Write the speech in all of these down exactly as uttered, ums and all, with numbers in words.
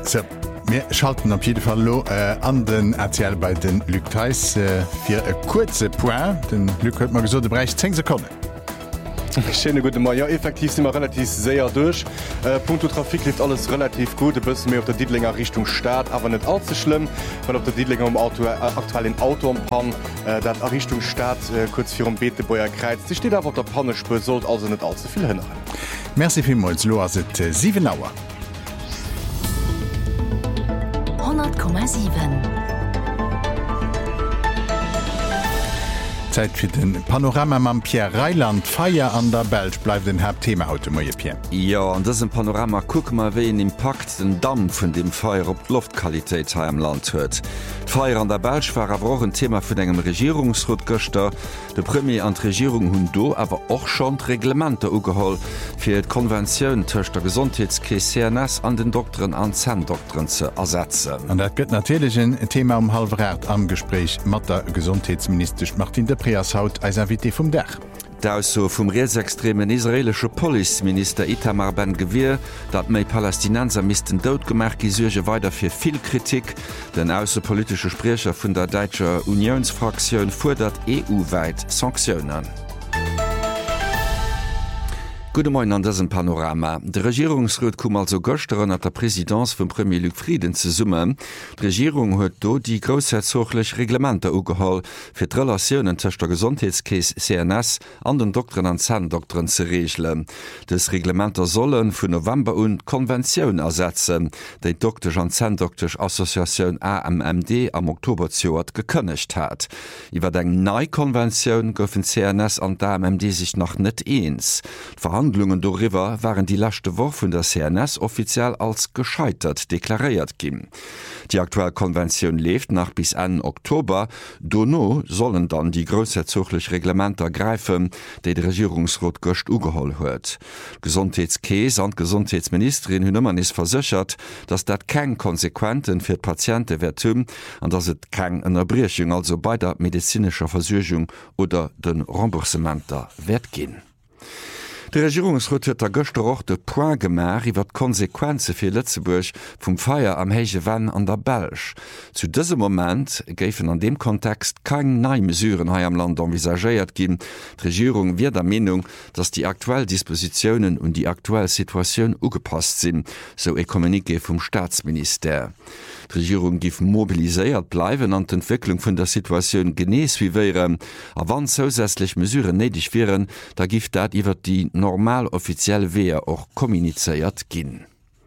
So, wir schalten auf jeden Fall lo, äh, an den R T L bei den Luc Theis äh, für ein kurze Point. Den Luc hat mal gesagt, du brauchst zehn Sekunden. Schöne gute Morgen. Ja, effektiv sind wir relativ sehr durch. Äh, Punkto Trafik lief alles relativ gut. Ein bisschen mehr auf der Diedlinger Richtung Stadt, aber nicht allzu schlimm. Weil auf der Diedlinger im Auto, äh, aktuell in Auto am Pan, äh, das Richtung Stadt, äh, kurz vor dem Betebäuer Kreuz. Die steht aber auf der Pannespur, sollte also nicht allzu viel hindern. Merci vielmals, Lo, es ist äh, sieben Uhr. hundert Komma sieben. Zeit für den Panorama am Pierre Reiland. Feier an der Belsch bleibt den Hauptthema heute, mein Pierre. Ja, und das ist ein Panorama. Guck mal, wie ein Impact den Damm von dem Feuer auf die Luftqualität hier im Land hat. Die Feier an der Belsch war aber auch ein Thema für den Regierungsrat gestern. Der Premier und die Regierung haben da aber auch schon die Reglemente angeholt für die Konvention zwischen der Gesundheitskäse C N S an den Doktoren und Zahndoktoren zu ersetzen. Und das gibt natürlich ein Thema um halb Rat am Gespräch mit der Gesundheitsminister Martin de Prias haut als Invité vom Dach. Also vom rechtsextremen israelische Policeminister Itamar Ben-Gvir, dat méi Palästinenser missten dod gemacht, die Surge weiter für viel Kritik. Den außenpolitische Sprecher von der Deutschen Unionsfraktion fordert E U-weit Sanktionen. Guten Morgen an diesem Panorama. Der Regierungsrat kam also gestern an der Präsidenz von Premier Luc Frieden zu summen. Die Regierung hat dort die großherzogliche Reglemente angeholt, für die Relationen zwischen der Gesundheitskäse C N S und den Doktoren und Zahndoktoren zu regeln. Das Reglement sollen von November und Konvention ersetzen, die Doktor- und Zahndoktorische Association A M M D am Oktober zweitausend gekündigt hat. Über die neue Konvention dürfen C N S und A M M D sich noch nicht eins. Die Verhandlungen darüber waren die letzte Woche von der C N S offiziell als gescheitert deklariert gehen. Die aktuelle Konvention lebt nach bis Ende Oktober. Dono sollen dann die großherzogliche Reglemente greifen, die der Regierungsrat gest ugeholt hat. Gesundheitskäse und Gesundheitsministerin Hünemann ist versichert, dass das keine Konsequenzen für die Patienten wird haben und dass es keine Unterbrechung also bei der medizinischen Versorgung oder den Remboursement wird gehen. Der Regierungsrat hat gestern auch den Point gemacht über die Konsequenzen für Lützeburg vom Feuer am Heiche Wann an der Belsch. Zu diesem Moment geben an dem Kontext keine neuen Mesuren hier im Land envisagiert gehen. Die Regierung wird der Meinung, dass die aktuellen Dispositionen und die aktuelle Situation angepasst sind, so ein Kommuniqué vom Staatsminister. Die Regierung gibt mobilisiert bleiben an die Entwicklung von der Situation genießt wie wäre. Aber wenn zusätzliche Mesuren nötig wären, da gibt das über die normal offiziell Wehe auch kommuniziert gehen.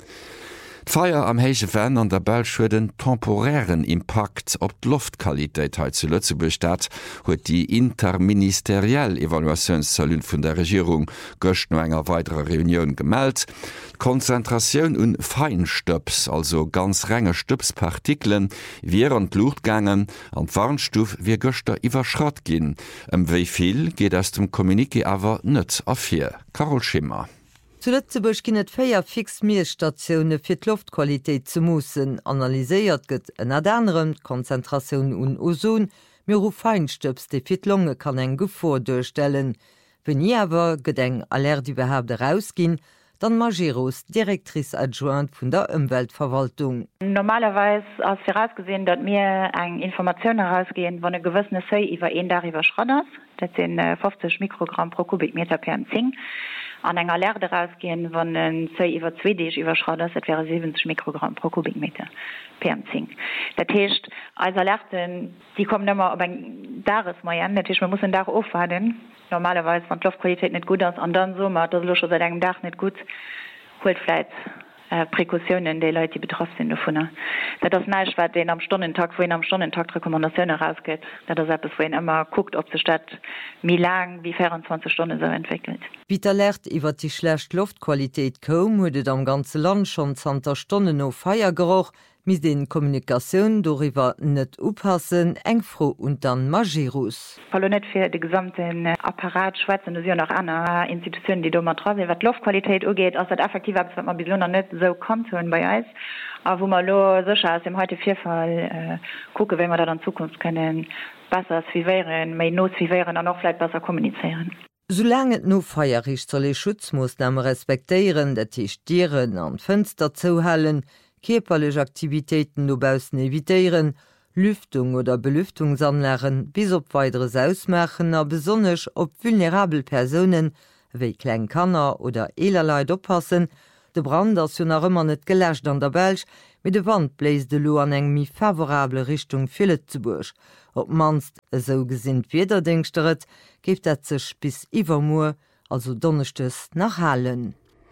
Die Feier am Heiche Wann an der Belsch hat einen temporären Impact auf die Luftqualität heute zu Lützeburg statt, hat die interministerielle Evaluationszahl von der Regierung gestern noch einer weiteren Reunion gemeldet. Konzentration und Feinstöps, also ganz reine Stöpspartikeln, wären die Luft gegangen und die Warnstufe wie gestern überschritten gehen. Um wie viel geht aus dem Kommuniqué aber nicht auf hier. Carol Schimmer. Zu Lützeburg ginnet féier fix Meerstationune fir d' Luftqualitéit ze mussen. Analyséiert gëtt en anderem Konzentrationun un Ozon, mir ru Feinstöps de fir d' Lunge kann eng Gefor durchstellen. Wenn i awer gët eng Alert überhaupt rausgin, dann Majeros, Direktrice adjoint vun der Umweltverwaltung. Normalerweise als vorausgesehen, dat mir eng Information herausgehen, wann e gewissene Sei iwwer een darüber schrodders, dat sind fünfzig Mikrogramm pro Kubikmeter per Zing. An enger Alert rausgehen, wann ein Sei iwwer zwei Dich überschrodders, das wäre siebzig Mikrogramm pro Kubikmeter per Zing. Dat heißt, als Alerten, die kommen immer op eng Dares mal an, dat heißt, man muss den Dach auffaden. Normalerweise, wenn die Luftqualität nicht gut ist, und dann so, man hat das schon seit einem Tag nicht gut, holt vielleicht äh, Präkautionen, die Leute, die betroffen sind davon. Das ist nicht, was den am Stundentag, wo ihn am Stundentag Rekommendationen rausgeht. Das ist etwas, wo ihn immer guckt, ob sich das wie lang, wie vierundzwanzig Stunden so entwickelt. Wie d'Alert iwwer die schlechte Luftqualität kam, huet am ganze Land schon zwanzig Stunden no Feiergeruch, mis den Kommunikationun darüber net oppassen, eng froh und dann Majeros. Fall net fir de gesamten Apparat Schweizer noch an Institutionen, die dommer tra wat Luftqualität ugeht, ass dat effektiv man bis net so kommt hunn bei Eis, a wo man lo secher aus dem heute Vierfall äh, gucke, wenn man da dann Zukunft können besser wie wären, méi not wie wären an noch vielleicht besser kommunizieren. Solange no feierrich soll e Schutzmaßnahmen respektieren, dat Tieren an Fenster zuhalen, kiperlech Aktivitäten nobausen evitéieren, Lüftung oder Belüftungsanlären bis op weiteres ausmachen a besonnech op vulnerabel Personen wéi klein Kanner oder Elerleit oppassen, de Brand ass hun ëmmer net gelächt an der Belsch, mit de Wand bläis de lo an eng mi favorable Richtung Fëlle zu burch. Ob manst eso gesinnt wiederdingsteret, geft dat sech bis Iwermoer, also donnerchtes nach Hallen.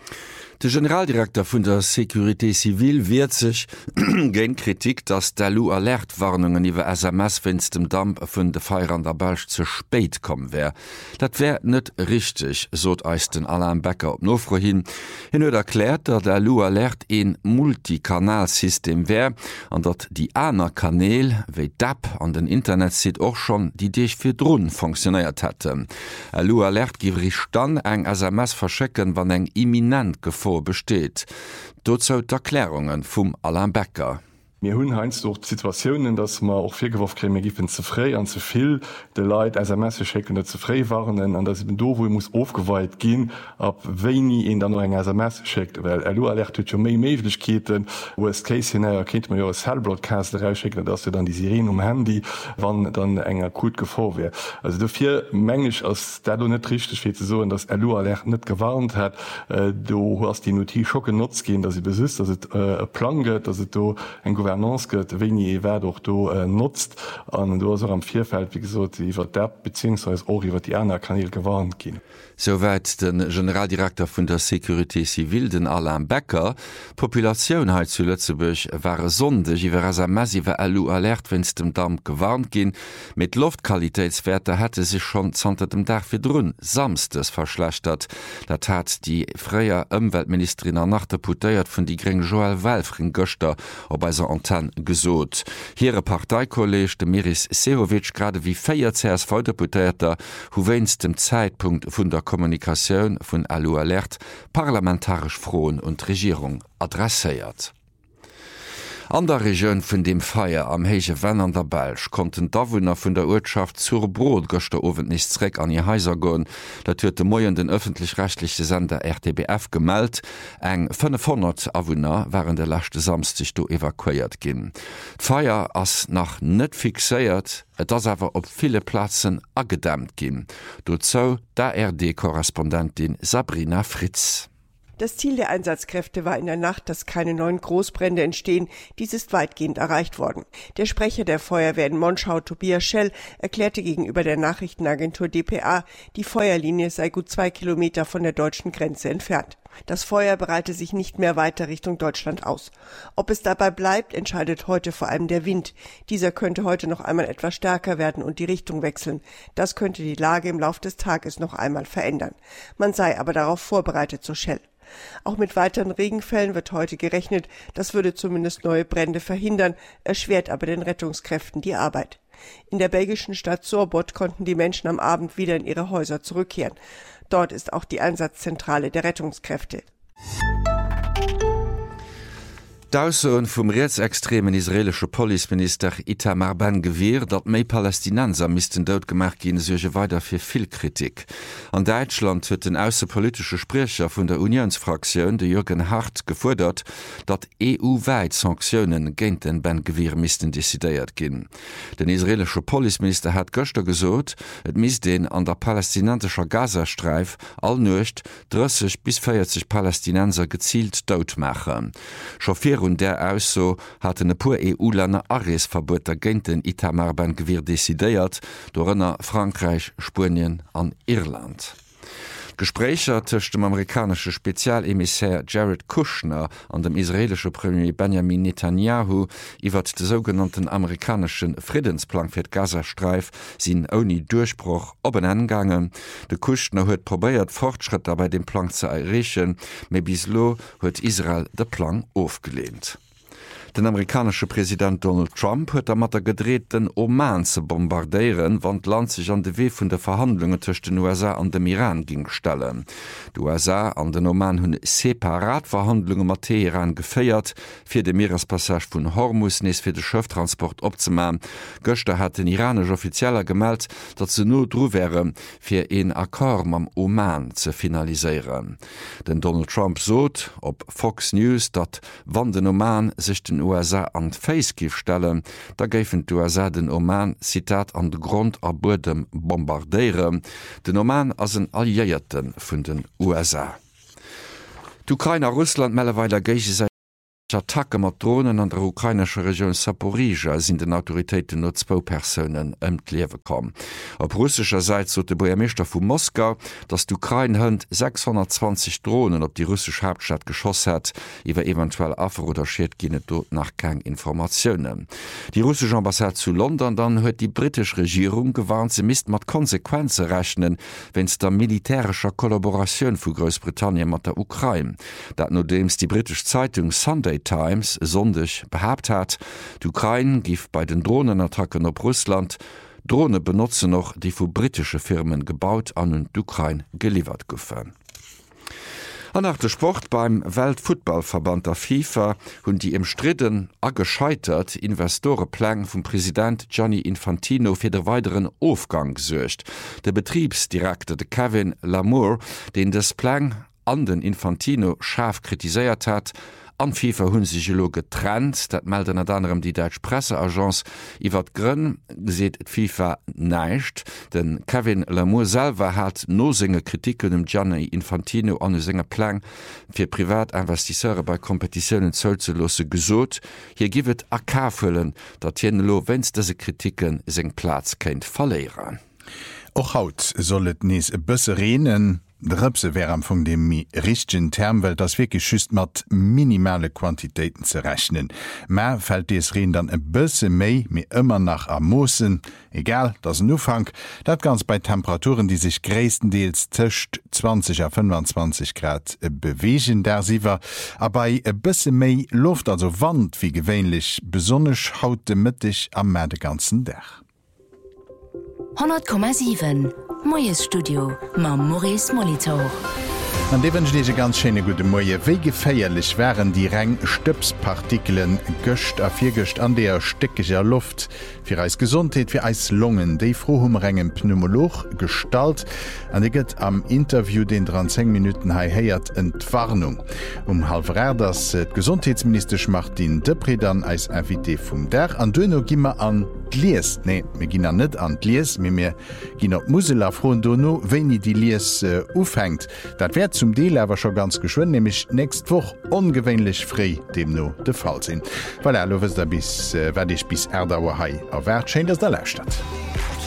Der Generaldirektor vun der Securité Civil wehrt sich gen Kritik, dass der Lu Alertwarnungen iwwer S M S wenns dem Damp vun de Feier an der Belsch zu spät kommen wär. Dat wär net richtig, sot eist den Alain Becker op Nofro hin. Hin huet erklärt, dat der Lu Alert een Multikanalsystem wär, an dat die aner Kanäle wéi D A P an den Internet sieht och schon, die Dich fir Drun funktioniert hätte. Er Lu Alert giwerich dann eng S M S verschecken, wann eng imminent gefo besteht. Dort zout Erklärungen vum Alain Becker. Mir hunn heinz durch Situationen, dass man auch Viergeworfkräme giffen zuré an zuviel de Leiit S M S checken zuré waren an das do wo muss aufgeweiht gin ab wéi en dann noch eng S M S checkt, well er alert méi Mlichkeeten wo es Case hin kennt man jo als Hellbroadcast rausschicken, dass du dann die Sirene um Handy wann dann enger gut gefo wär. Also dufir mengsch als der du net richtig fir so, dass er alert net gewarnt hat, äh, du hast die Notiz scho genutzt gehen, dass sie besist, dass het äh, planget, dass het do en Gouvernanceët wéi wär doch do äh, nutzt an do am Vierfeld wie gesot iwwer der beziehungsweise auch iwwer die Äner Kanäle gewarnt gin. Soweit den Generaldirektor vun der Securité Civil den Alain Becker. Populationheit zu Lützeburg war sondech iwwer as massive L U alert wenns dem Damm gewarnt gin. Mit Luftqualitätswerte hätte sich schon zanter dem Dach fir Drun samstes verschlechtert. Dat hat die freier Umweltministerin an nach der putéiert vun die Gring Joel Welfring Göster op bei Antenne gesot. Hire Parteikolleg de Miris Seowitsch grade wie feier C S V-Deputéter hu wennst dem Zeitpunkt vun der Kommunikationun vun L U Alert parlamentarisch Froen und Regierung adressiert. An der Region vun dem Feier am Hege Wenn an der Belsch konnten Dawunner vun der Ortschaft zur Brot goster ofwen nichtreck an ihr Häiser goen, dat huet de Moien den öffentlich-rechtliche Sender R T B F gemeldt, eng fünfhundert Awunner waren der lachte samstig do evakuiert ginn. Feier ass nach net fixéiert, et ass awer op viele Plazen agedämmt ginn. Dozo der R D-Korrespondentin Sabrina Fritz. Das Ziel der Einsatzkräfte war in der Nacht, dass keine neuen Großbrände entstehen. Dies ist weitgehend erreicht worden. Der Sprecher der Feuerwehr in Monschau, Tobias Schell, erklärte gegenüber der Nachrichtenagentur D P A, die Feuerlinie sei gut zwei Kilometer von der deutschen Grenze entfernt. Das Feuer breite sich nicht mehr weiter Richtung Deutschland aus. Ob es dabei bleibt, entscheidet heute vor allem der Wind. Dieser könnte heute noch einmal etwas stärker werden und die Richtung wechseln. Das könnte die Lage im Laufe des Tages noch einmal verändern. Man sei aber darauf vorbereitet, so Schell. Auch mit weiteren Regenfällen wird heute gerechnet. Das würde zumindest neue Brände verhindern, erschwert aber den Rettungskräften die Arbeit. In der belgischen Stadt Sorbot konnten die Menschen am Abend wieder in ihre Häuser zurückkehren. Dort ist auch die Einsatzzentrale der Rettungskräfte. D'Aussagen vum rechtsextremen israelsche Polizeminister Itamar Ben-Gvir, dat méi Palästinenser missten dot gemacht gin suche weiter fir viel Kritik. An Deutschland huet den aussepolitische Sprecher vun der Unionsfraktion de Jürgen Hart gefordert, dat E U-weit Sanktionen géint den Ben-Gvir missten desideiert ginn. Den israelsche Polizeminister hat Göster gesot, et mis den an der palästinensischer Gazastreif all nucht dreißig bis vierzig Palästinenser gezielt dotmachen. Chauffier und der ausso hat e pur E U-Länder Arresverboter géint den Itamar Ben-Gvir desideiert, dorënner Frankreich, Spanien an Irland. Gesprächer zwischen dem amerikanische Spezialemissär Jared Kushner an dem israelische Premier Benjamin Netanyahu iwwer de sogenannten amerikanischen Friedensplan fir d Gazastreif sinn oni Durchbruch obenengangen. De Kushner huet probéiert Fortschritte bei dem Plan ze erreichen, méi bislo huet Israel de Plan aufgelehnt. Den amerikanische Präsident Donald Trump huet am mat der gedrehten Oman ze bombardéieren, wann Land sich an de Wee vun der Verhandlungen zwischen den U S A an dem Iran ging stellen. Die U S A an den Oman hunn Separatverhandlungen mat Teheran geféiert, fir de Meerespassage vun Hormus nees fir de Schëfftransport opzemaen. Göchte hat den iranisch Offizieller gemeldt, dat ze no dro wären, fir een Akkor am Oman ze finaliseieren. Den Donald Trump sot op Fox News, dat wann den Oman sich den U S A an Facegif stellen, da géiffen d' U S A den Oman Zitat an de Grund a Bodem bombardéieren. Den Oman ass een Alliierten vun den U S A. D'Ukraine a Russland melleweiler geiche se Attacke mat Drohnen an der ukrainesche Region Saporija sind den Autoritäten nur zwei Personen ëmt Liewe kom. Op russischer Seite so de Bürgermeister vu Moskau, dass d'Ukraine hënd sechshundertzwanzig Drohnen op die russische Hauptstadt geschoss hat, iwwer eventuell affer oder scheet ginnet dort nach keng Informationen. Die russische Ambassade zu London dann huet die britische Regierung gewarnt, sie misst mat Konsequenze rechnen, wenns der militärischer Kollaboration vu Großbritannien mat der Ukraine. Dat no dems die britische Zeitung Sunday Times sondig behabt hat, d'Ukraine gif bei den Drohnenattacken op Russland Drohne benutzen noch die vu britische Firmen gebaut an und d'Ukraine geliefert goffen. An nach der Sport beim Weltfootballverband der FIFA hun die im Stritten a gescheitert Investoreplan vom Präsident Gianni Infantino fir der weiteren Aufgang söcht. Der Betriebsdirektor de Kevin Lamour, den das Plan an den Infantino scharf kritisiert hat, an FIFA hunn sich lo getrennt, dat melden net anderem die Deutsch Presseagenz iwwer grënn seet et FIFA neicht, den Kevin Lamour selber hat no senge Kritiken dem Gianni Infantino an e senger Plan fir Privatinvestisseure bei Kompetitionen zoll ze losse gesot, hier giwet a kaëllen, dat hien lo wenns dese Kritiken seng Platz kenint verleieren. Och haut sollet nees e bësse renen, Drëpse wär am vun dem mi richchten Termwelt ass wirklich schüst mat minimale Quantitéiten ze rechnen. Mer fällt dees Reen dann e bësse méi mé ëmmer nach am Moossen, egal dats Nufang, dat ganz bei Temperaturen, die sich gréisstendeels tëcht zwanzig a fünfundzwanzig Grad bewegen der siwer, a bei e bësse méi Luft also Wand wie gewéinlich besonnech haut de Mëttich am Mä de ganzen Dach. hundert Komma sieben Moes Studio ma Maurice Molitor. An de wënsch ganz schöne gute Moie, wéi geféierlich wären die Reng Stöpspartikeln gëcht a virgëcht an der steckeger Luft fir eis Gesundheet fir eis Lungen, déi frohum Rengem Pneumolog stalt, an de gëtt am Interview den dreißig Minuten hai héiert Entwarnung. Um halfrär das et Gesundheitsministersch macht den Depre dann eis Invité vum Der an Dëno gimmer an Lies, nee, me ginnner net an Lies, mé mir ginnner Musela froen Dono, wéi die Lies äh, ufhängt. Dat wär zum Deel awer schon ganz geschwun, nämlich nächst woch ongewöhnlich frei dem no de Fall sinn. Weil er lowes da bis äh, werd ich bis Erdauer hai awer schein dass der Lästadt.